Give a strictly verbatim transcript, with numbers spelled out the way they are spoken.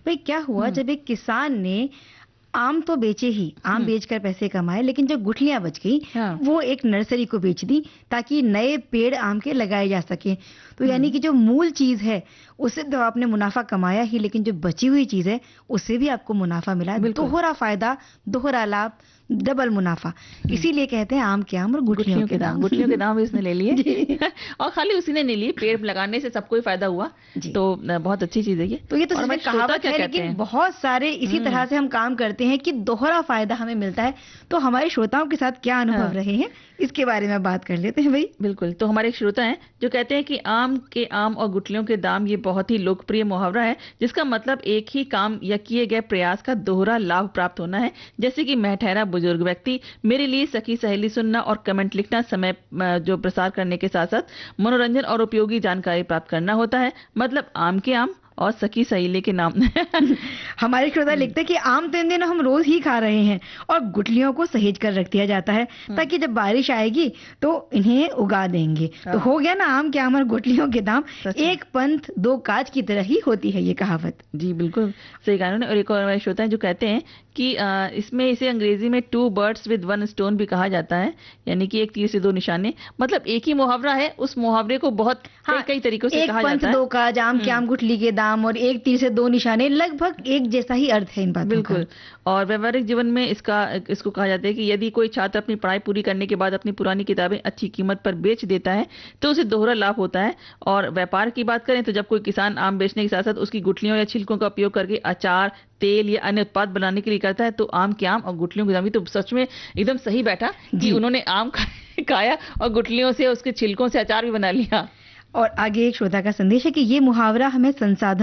भाई क्या हुआ, हम्म। जब एक किसान ने आम तो बेचे ही, आम हम्म। बेचकर पैसे कमाए, लेकिन जो गुठलियां बच गई हाँ। वो एक नर्सरी को बेच दी ताकि नए पेड़ आम के लगाए जा सके। तो यानी हम्म। कि जो मूल चीज है उससे तो आपने मुनाफा कमाया ही, लेकिन जो बची हुई चीज है उससे भी आपको मुनाफा मिला। बिल्कुल। दोहरा फायदा, दोहरा लाभ, डबल मुनाफा। हम्म। इसीलिए कहते हैं आम के आम और गुठलियों गुठलियों के के दाम, दाम। गुठलियों के दाम भी इसने ले लिए। जी और खाली उसी ने नहीं लिए, पेड़ लगाने से सबको ही फायदा हुआ। जी। तो अ, बहुत अच्छी चीज है ये। तो ये तो और सिर्फ हमारे एक श्रोता कहावत क्या है, कहते लेकिन हैं? बहुत सारे इसी तरह हम्म। से हम काम करते हैं कि दोहरा फायदा हमें मिलता है। तो हमारे श्रोताओं के साथ क्या अनुभव हाँ, रहे हैं, इसके बारे में बात कर लेते हैं भाई। बिल्कुल। तो हमारे एक श्रोता हैं जो कहते हैं कि आम के आम और गुठलियों के दाम, ये बहुत ही लोकप्रिय मुहावरा है जिसका मतलब एक ही काम या किए गए प्रयास का दोहरा लाभ प्राप्त होना है। जैसे कि मैं ठहरा बुजुर्ग व्यक्ति, मेरे लिए सखी सहेली सुनना और कमेंट लिखना, समय अ, जो प्रसार करने के साथ साथ मनोरंजन और उपयोगी जानकारी प्राप्त करना होता है। मतलब आम के आम और सखी सहेली के नाम। हमारे श्रोता हम्म। लिखते हैं कि आम तो इन दिनों हम रोज ही खा रहे हैं और गुठलियों को सहेज कर रख दिया जाता है हम्म। ताकि जब बारिश आएगी तो इन्हें उगा देंगे। तो हाँ, हो गया ना आम के आम और गुठलियों के दाम। सच में। एक पंथ दो काज की तरह ही होती है ये कहावत। जी बिल्कुल सही कहा उन्होंने। और एक और हमारे श्रोता हैं जो कहते हैं कि अ, इसमें इसे अंग्रेजी में two birds with one stone भी कहा जाता है, यानी कि एक तीर से दो निशाने। मतलब एक ही मुहावरा है, उस मुहावरे को बहुत कई हाँ, कई तरीकों से एक कहा पंथ जाता है। दो काज, आम के हम्म। आम गुठली के दाम और एक तीर से दो निशाने, लगभग एक जैसा ही अर्थ है इन बातों का। बिल्कुल। और व्यवहारिक जीवन में इसका इसको कहा जाता है कि यदि कोई छात्र अपनी पढ़ाई पूरी करने के बाद अपनी पुरानी किताबें अच्छी कीमत पर बेच देता है तो उसे दोहरा लाभ होता है। और व्यापार की बात करें तो जब कोई किसान आम बेचने के साथ साथ उसकी गुठलियों या छिलकों का उपयोग करके अचार, तेल या अन्य उत्पाद बनाने के लिए करता है तो आम के आम और गुठलियों के दाम। ये तो सच में एकदम सही बैठा कि जी। उन्होंने आम खा- खाया और गुठलियों से, उसके छिलकों से अचार भी बना लिया। और आगे एक श्रोता का संदेश है कि ये मुहावरा हमें संसाधन